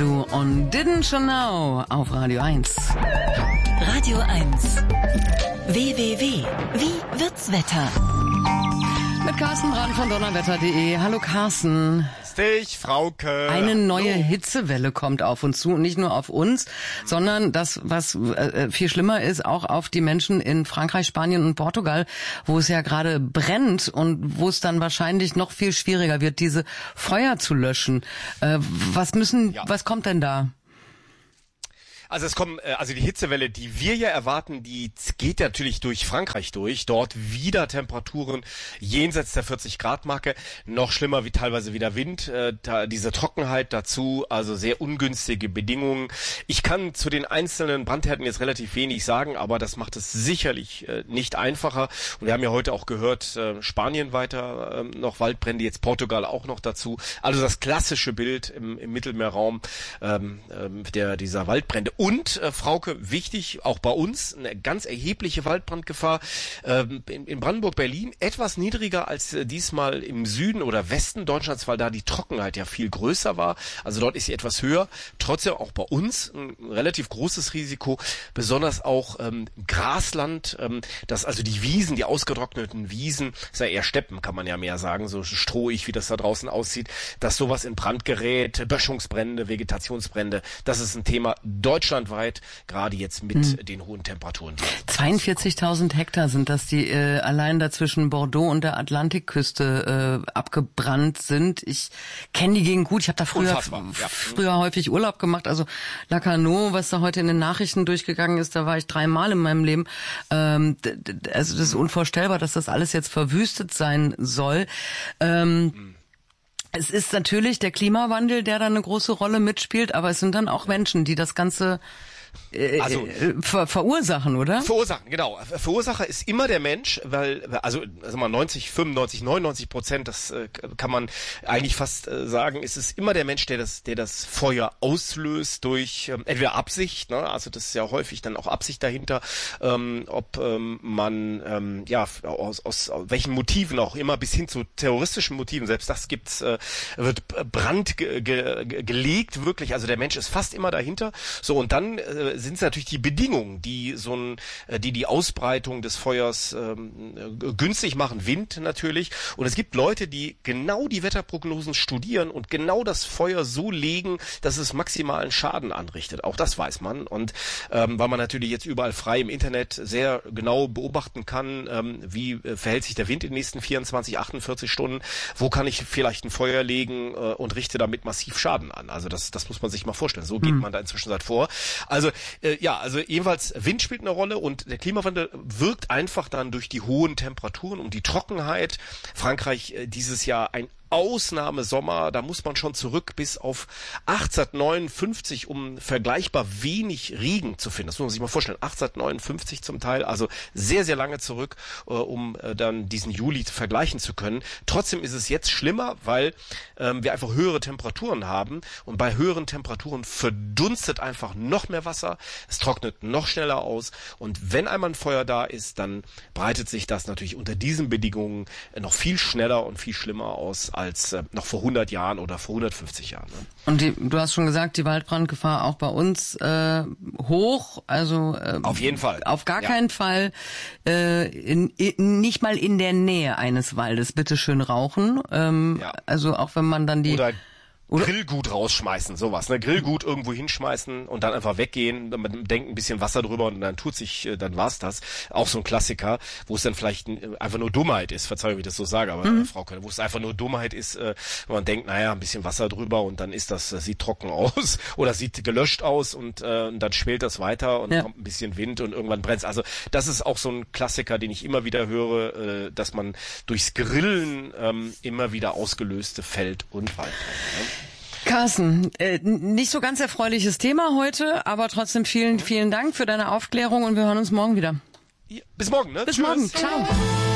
Xanadu und Didn't You Know auf Radio 1. Radio 1. www. Wie wird's Wetter? Mit Carsten Brand von donnerwetter.de. Hallo Carsten. Dich, Frauke. Eine neue Hitzewelle kommt auf uns zu und nicht nur auf uns, sondern das, was viel schlimmer ist, auch auf die Menschen in Frankreich, Spanien und Portugal, wo es ja gerade brennt und wo es dann wahrscheinlich noch viel schwieriger wird, diese Feuer zu löschen. Was kommt denn da? Also die Hitzewelle, die wir ja erwarten, die geht natürlich durch Frankreich durch. Dort wieder Temperaturen jenseits der 40-Grad-Marke. Noch schlimmer wie teilweise wieder Wind. Diese Trockenheit dazu, also sehr ungünstige Bedingungen. Ich kann zu den einzelnen Brandherden jetzt relativ wenig sagen, aber das macht es sicherlich nicht einfacher. Und wir haben ja heute auch gehört, Spanien weiter noch Waldbrände, jetzt Portugal auch noch dazu. Also das klassische Bild im Mittelmeerraum dieser Waldbrände. Und, Frauke, wichtig, auch bei uns, eine ganz erhebliche Waldbrandgefahr in Brandenburg, Berlin, etwas niedriger als diesmal im Süden oder Westen Deutschlands, weil da die Trockenheit ja viel größer war. Also dort ist sie etwas höher. Trotzdem auch bei uns ein relativ großes Risiko, besonders auch Grasland, also die Wiesen, die ausgetrockneten Wiesen, ist ja eher Steppen, kann man ja mehr sagen, so strohig, wie das da draußen aussieht, dass sowas in Brand gerät, Böschungsbrände, Vegetationsbrände, das ist ein Thema deutschlandweit, gerade jetzt mit den hohen Temperaturen. 42.000 Hektar sind das, die allein da zwischen Bordeaux und der Atlantikküste abgebrannt sind. Ich kenne die Gegend gut. Ich habe da früher häufig Urlaub gemacht. Also Lacanau, was da heute in den Nachrichten durchgegangen ist, da war ich 3-mal in meinem Leben. Also das ist unvorstellbar, dass das alles jetzt verwüstet sein soll. Es ist natürlich der Klimawandel, der da eine große Rolle mitspielt, aber es sind dann auch Menschen, die das Ganze verursachen, oder? Verursachen, genau. Verursacher ist immer der Mensch, weil, 90, 95, 99%, das kann man eigentlich fast sagen, ist es immer der Mensch, der das Feuer auslöst durch entweder Absicht, ne? Also das ist ja häufig dann auch Absicht dahinter, ob man aus welchen Motiven auch immer, bis hin zu terroristischen Motiven, selbst das wird Brand gelegt, wirklich, also der Mensch ist fast immer dahinter. So, und dann sind es natürlich die Bedingungen, die die Ausbreitung des Feuers günstig machen, Wind natürlich. Und es gibt Leute, die genau die Wetterprognosen studieren und genau das Feuer so legen, dass es maximalen Schaden anrichtet. Auch das weiß man. Und weil man natürlich jetzt überall frei im Internet sehr genau beobachten kann, wie verhält sich der Wind in den nächsten 24, 48 Stunden, wo kann ich vielleicht ein Feuer legen und richte damit massiv Schaden an. Also das muss man sich mal vorstellen. So geht man da inzwischen vor. Also jedenfalls Wind spielt eine Rolle und der Klimawandel wirkt einfach dann durch die hohen Temperaturen und die Trockenheit. Frankreich dieses Jahr ein Ausnahmesommer, da muss man schon zurück bis auf 1859, um vergleichbar wenig Regen zu finden. Das muss man sich mal vorstellen. 1859 zum Teil, also sehr, sehr lange zurück, um dann diesen Juli vergleichen zu können. Trotzdem ist es jetzt schlimmer, weil wir einfach höhere Temperaturen haben und bei höheren Temperaturen verdunstet einfach noch mehr Wasser, es trocknet noch schneller aus und wenn einmal ein Feuer da ist, dann breitet sich das natürlich unter diesen Bedingungen noch viel schneller und viel schlimmer aus als noch vor 100 Jahren oder vor 150 Jahren. Ne? Und du hast schon gesagt, die Waldbrandgefahr auch bei uns hoch, also auf jeden Fall. Auf gar keinen Fall nicht mal in der Nähe eines Waldes bitte schön rauchen. Also auch wenn man dann oder Grillgut rausschmeißen, sowas, ne? Grillgut irgendwo hinschmeißen und dann einfach weggehen, man denkt ein bisschen Wasser drüber und dann war's das. Auch so ein Klassiker, wo es dann vielleicht einfach nur Dummheit ist, Verzeihung, wie ich das so sage, aber Frau Köhler, wo es einfach nur Dummheit ist, wo man denkt, ein bisschen Wasser drüber und dann das sieht trocken aus oder sieht gelöscht aus und dann schwelt das weiter und kommt ein bisschen Wind und irgendwann brennt's. Also das ist auch so ein Klassiker, den ich immer wieder höre, dass man durchs Grillen immer wieder ausgelöste Feld- und Waldbrände. Ne? Carsten, nicht so ganz erfreuliches Thema heute, aber trotzdem vielen, vielen Dank für deine Aufklärung und wir hören uns morgen wieder. Ja, bis morgen, ne? Bis morgen. Ciao.